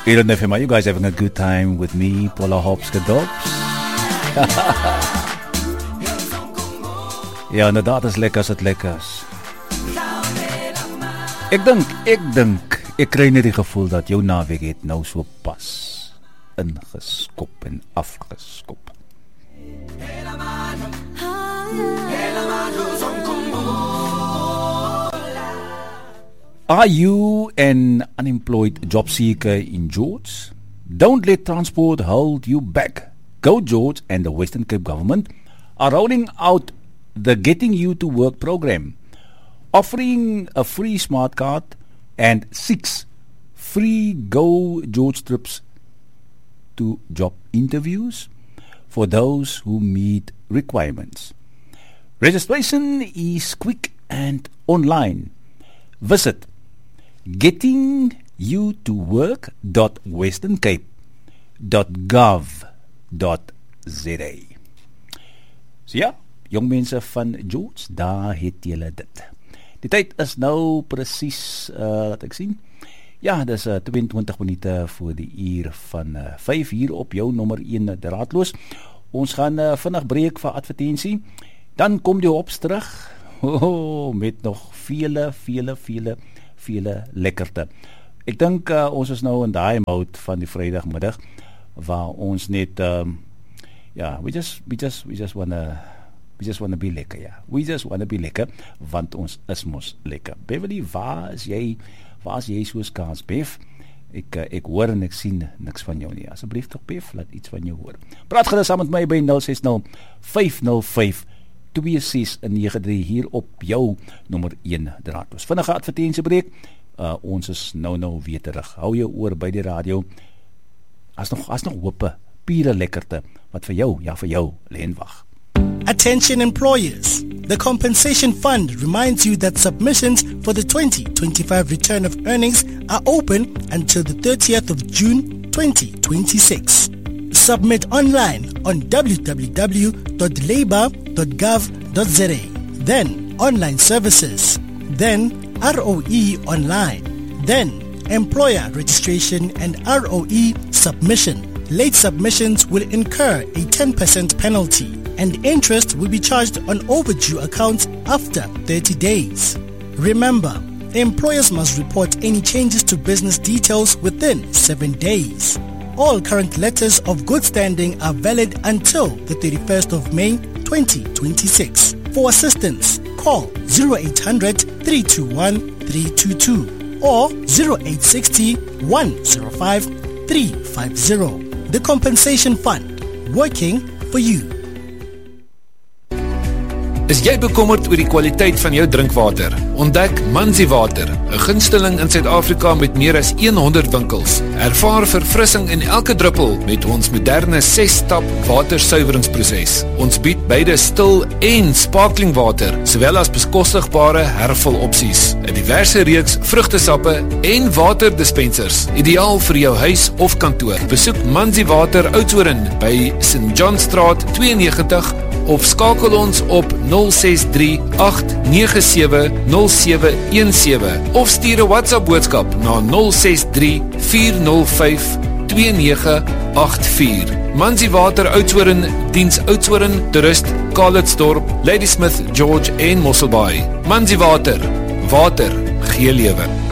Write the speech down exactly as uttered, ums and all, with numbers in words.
Here on F M, are you guys having a good time with me, Paula Hopske-Dobbs? Ja, inderdaad is lekker as het lekker is. Ek dink, ek dink, ek kry net die gevoel dat jou naweek het nou so pas ingeskop en afgeskop. Are you an unemployed job seeker in George? Don't let transport hold you back. Go George and the Western Cape government are rolling out the Getting You to Work program, offering a free smart card and six free Go George trips to job interviews for those who meet requirements. Registration is quick and online. Visit getting you to work dot western cape dot gov dot za. So ja, jong mense van George, daar het julle dit. Die tyd is nou presies, uh, laat ek sien, ja, dis uh, tweeëntwintig minute voor die uur van uh, vyf hier op jou nommer een draadloos. Ons gaan uh, vinnig breek vir advertensie, dan kom die hops terug, oh, met nog vele, vele, vele, vele lekkerte. Ek dink uh, ons is nou in daai mode van die Vrydagmiddag, waar ons net, um, ja, we just, we just, we just wanna, we just wanna be lekker, ja. We just wanna be lekker, want ons is mos lekker. Beverly, waar is jy, waar is jy soos kaas, Bev? Ek, ek hoor en ek sien niks van jou nie. Asseblief toch, Bev, laat iets van jou hoor. Praat gerus saam met my by nul ses nul, vyf nul vyf, twee ses nege drie hier op jou nommer een draadloos. Vinnige advertentiebreek, uh, ons is nou nou weer terug. Hou jou oor by die radio. As nog, as nog hope, pure lekkerte, wat vir jou, ja vir jou, leen wag. Attention employers. The Compensation Fund reminds you that submissions for the twenty twenty-five return of earnings are open until the thirtieth of June twenty twenty-six. Submit online on w w w dot labour dot gov dot za, then online services, then R O E online, then employer registration and R O E submission. Late submissions will incur a ten percent penalty and interest will be charged on overdue accounts after thirty days. Remember, employers must report any changes to business details within seven days. All current letters of good standing are valid until the thirty-first of May twenty twenty-six. For assistance, call zero eight hundred, three two one, three two two or zero eight six zero, one zero five, three five zero. The Compensation Fund, working for you. Is jy bekommerd oor die kwaliteit van jou drinkwater? Ontdek Manzi Water, 'n gunsteling in Suid-Afrika met meer as honderd winkels. Ervaar verfrissing in elke druppel met ons moderne ses-stap watersuiveringsproses. Ons bied beide stil en sparkling water, sowel as bekostigbare hervulopsies. 'n Diverse reeks vrugtesappe en waterdispensers, ideaal vir jou huis of kantoor. Besoek Manzi Water Oudtshoorn by Saint John Straat twee en negentig of skakel ons op nul ses drie, agt nege sewe, nul sewe een sewe of stuur 'n WhatsApp boodskap na nul ses drie, vier nul vyf, twee nege agt vier. Manzi Water Oudtshoorn diens Oudtshoorn, Toerist, Calitzdorp, Ladysmith, George en Mosselbaai. Manzi Water, water gee lewe.